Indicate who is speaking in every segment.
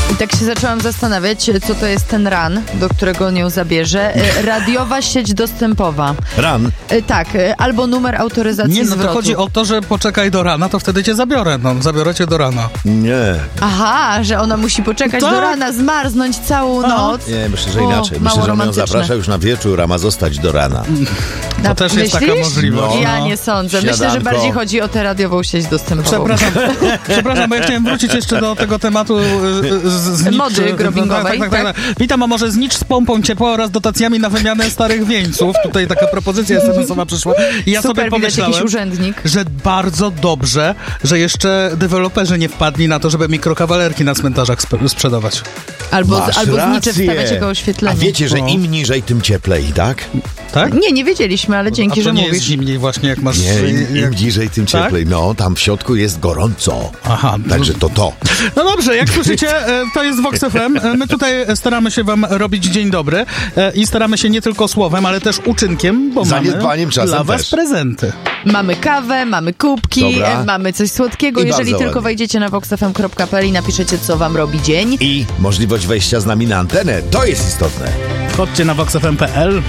Speaker 1: I tak się zaczęłam zastanawiać, co to jest ten RAN, do którego on ją zabierze. Radiowa sieć dostępowa.
Speaker 2: RAN?
Speaker 1: Tak, albo numer autoryzacji
Speaker 3: Nie, no
Speaker 1: zwrotu.
Speaker 3: to chodzi o to, że poczekaj do rana, to wtedy cię zabiorę. No, zabiorę cię do rana.
Speaker 2: Nie.
Speaker 1: Aha, że ona musi poczekać
Speaker 3: Tak.
Speaker 1: do rana, zmarznąć całą noc.
Speaker 2: Nie, myślę, że
Speaker 1: O,
Speaker 2: inaczej.
Speaker 1: mało
Speaker 2: Myślę, że on ją
Speaker 1: romantyczne.
Speaker 2: zaprasza już na wieczór, a ma zostać do rana.
Speaker 3: To też jest taka
Speaker 1: Myślisz?
Speaker 3: możliwość.
Speaker 2: No.
Speaker 1: Ja nie sądzę. Myślę, że
Speaker 2: Śniadanko.
Speaker 1: bardziej chodzi o tę radiową sieć dostępową.
Speaker 3: Przepraszam, bo ja chciałem wrócić jeszcze do tego tematu znicz,
Speaker 1: Mody grobbingowej, tak?
Speaker 3: Witam, a może znicz z pompą ciepła oraz dotacjami na wymianę starych wieńców. Tutaj taka propozycja SMS-owa przyszła. I ja
Speaker 1: Super,
Speaker 3: sobie
Speaker 1: widać
Speaker 3: pomyślałem,
Speaker 1: jakiś urzędnik.
Speaker 3: że bardzo dobrze, że jeszcze deweloperzy nie wpadli na to, żeby mikrokawalerki na cmentarzach sprzedawać.
Speaker 1: Albo
Speaker 2: Masz
Speaker 1: znicze
Speaker 2: rację.
Speaker 1: wstawiać jako oświetlenie.
Speaker 2: A wiecie, że
Speaker 3: No.
Speaker 2: im niżej, tym cieplej, tak?
Speaker 3: Tak?
Speaker 1: Nie wiedzieliśmy, ale dzięki,
Speaker 3: A to
Speaker 1: że
Speaker 3: nie
Speaker 1: mówisz.
Speaker 3: jest zimniej właśnie, jak masz...
Speaker 2: Nie, im
Speaker 3: jak...
Speaker 2: niżej, tym
Speaker 3: Tak?
Speaker 2: cieplej. No, tam w środku jest gorąco.
Speaker 3: Aha.
Speaker 2: Także to.
Speaker 3: No dobrze, jak słyszycie, to jest Vox FM. My tutaj staramy się wam robić dzień dobry i staramy się nie tylko słowem, ale też uczynkiem, bo
Speaker 2: Zaniedbaniem
Speaker 3: mamy
Speaker 2: czasem
Speaker 3: dla was
Speaker 2: też.
Speaker 3: prezenty.
Speaker 1: Mamy kawę, mamy kubki,
Speaker 2: Dobra.
Speaker 1: mamy coś słodkiego.
Speaker 2: I
Speaker 1: Jeżeli
Speaker 2: bardzo
Speaker 1: tylko
Speaker 2: ładnie.
Speaker 1: wejdziecie na voxfm.pl i napiszecie, co wam robi dzień.
Speaker 2: I możliwość wejścia z nami na antenę. To jest istotne.
Speaker 3: Chodźcie na voxfm.pl.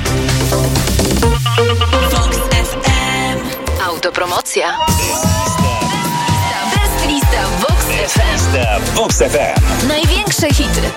Speaker 4: Autopromocja. Best lista Vox FM.
Speaker 5: Vox FM.
Speaker 4: Największe hity